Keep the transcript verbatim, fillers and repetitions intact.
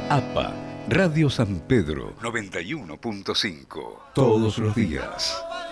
APA, Radio San Pedro noventa y uno punto cinco. Todos los días.